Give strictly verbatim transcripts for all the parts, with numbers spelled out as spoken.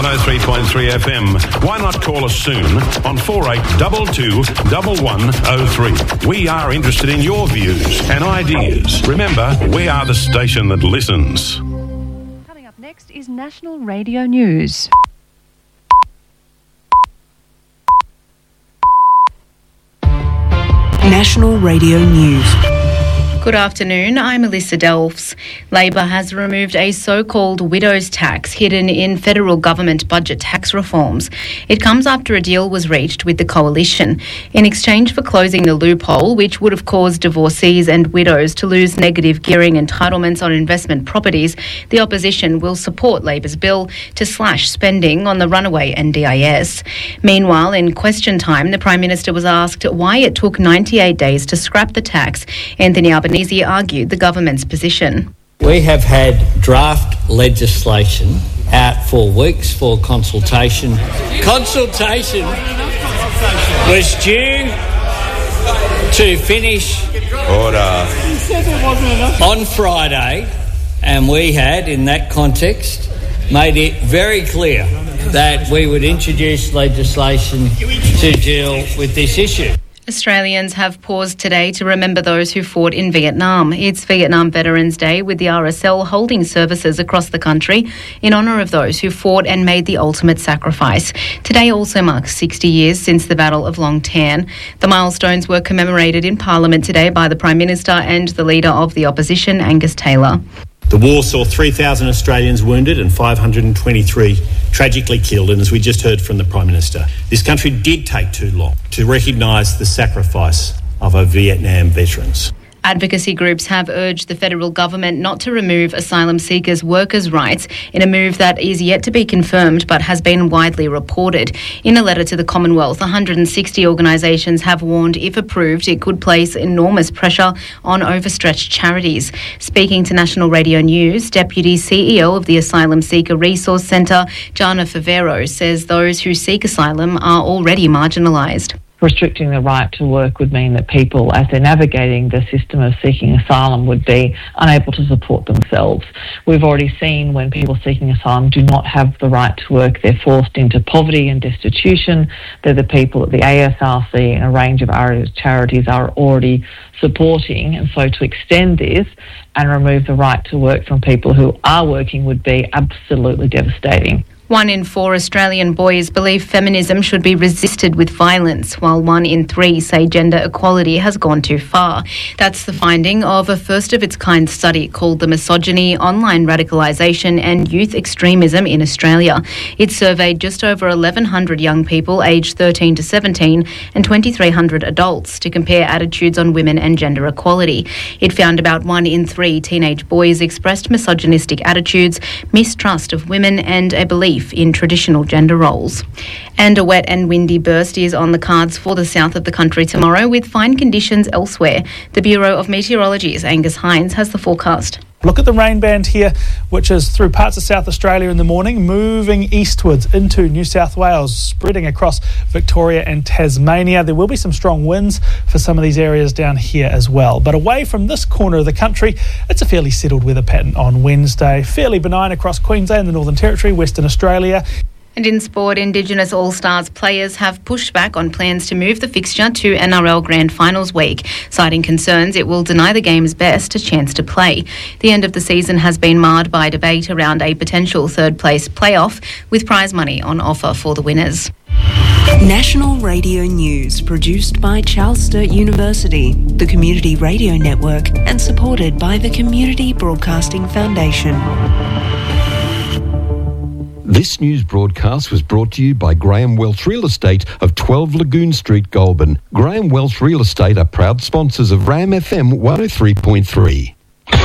oh three point three F M. Why not call us soon on four eight two two, one one oh three. We are interested in your views and ideas. Remember, we are the station that listens. Coming up next is National Radio News. National Radio News. Good afternoon, I'm Alyssa Delfs. Labor has removed a so-called widow's tax hidden in federal government budget tax reforms. It comes after a deal was reached with the coalition. In exchange for closing the loophole, which would have caused divorcees and widows to lose negative gearing entitlements on investment properties, the opposition will support Labor's bill to slash spending on the runaway N D I S. Meanwhile, in question time, the Prime Minister was asked why it took ninety-eight days to scrap the tax. Anthony Albanese argued the government's position. We have had draft legislation out for weeks for consultation. Consultation was due to finish Order. on Friday, and we had, in that context, made it very clear that we would introduce legislation to deal with this issue. Australians have paused today to remember those who fought in Vietnam. It's Vietnam Veterans Day, with the R S L holding services across the country in honour of those who fought and made the ultimate sacrifice. Today also marks sixty years since the Battle of Long Tan. The milestones were commemorated in Parliament today by the Prime Minister and the Leader of the Opposition, Angus Taylor. The war saw three thousand Australians wounded and five hundred twenty-three tragically killed, and as we just heard from the Prime Minister, this country did take too long to recognise the sacrifice of our Vietnam veterans. Advocacy groups have urged the federal government not to remove asylum seekers' workers' rights in a move that is yet to be confirmed but has been widely reported. In a letter to the Commonwealth, one hundred sixty organisations have warned if approved it could place enormous pressure on overstretched charities. Speaking to National Radio News, Deputy C E O of the Asylum Seeker Resource Centre, Jana Favero, says those who seek asylum are already marginalised. Restricting the right to work would mean that people, as they're navigating the system of seeking asylum, would be unable to support themselves. We've already seen when people seeking asylum do not have the right to work, they're forced into poverty and destitution. They're the people that the A S R C and a range of our charities are already supporting. And so to extend this and remove the right to work from people who are working would be absolutely devastating. One in four Australian boys believe feminism should be resisted with violence, while one in three say gender equality has gone too far. That's the finding of a first-of-its-kind study called The Misogyny, Online Radicalisation and Youth Extremism in Australia. It surveyed just over eleven hundred young people aged thirteen to seventeen and twenty-three hundred adults to compare attitudes on women and gender equality. It found about one in three teenage boys expressed misogynistic attitudes, mistrust of women and a belief in traditional gender roles. And a wet and windy burst is on the cards for the south of the country tomorrow, with fine conditions elsewhere. The Bureau of Meteorology's Angus Hines has the forecast. Look at the rain band here, which is through parts of South Australia in the morning, moving eastwards into New South Wales, spreading across Victoria and Tasmania. There will be some strong winds for some of these areas down here as well. But away from this corner of the country, it's a fairly settled weather pattern on Wednesday. Fairly benign across Queensland, the Northern Territory, Western Australia. And in sport, Indigenous All-Stars players have pushed back on plans to move the fixture to N R L Grand Finals week, citing concerns it will deny the game's best a chance to play. The end of the season has been marred by debate around a potential third-place playoff, with prize money on offer for the winners. National Radio News, produced by Charles Sturt University, the Community Radio Network, and supported by the Community Broadcasting Foundation. This news broadcast was brought to you by Graham Welch Real Estate of twelve Lagoon Street, Goulburn. Graham Welch Real Estate are proud sponsors of Ram F M one oh three point three. F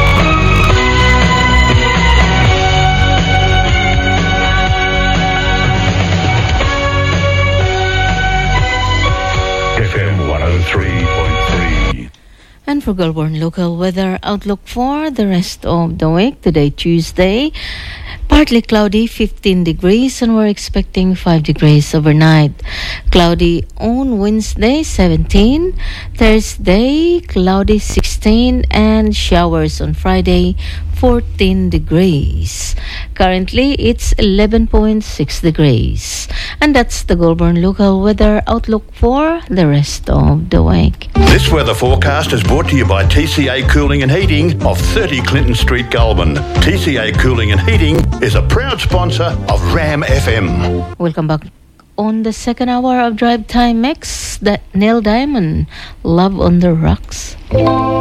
M one oh three point three. And for Goulburn local weather outlook for the rest of the week, today Tuesday, partly cloudy, fifteen degrees, and we're expecting five degrees overnight. Cloudy on Wednesday, seventeen. Thursday, cloudy, sixteen, and showers on Friday, fourteen degrees. Currently, it's eleven point six degrees. And that's the Goulburn local weather outlook for the rest of the week. This weather forecast is brought to you by T C A Cooling and Heating of thirty Clinton Street, Goulburn. T C A Cooling and Heating is a proud sponsor of Ram F M. Welcome back. On the second hour of Drive Time Mix, that Neil Diamond, Love on the Rocks.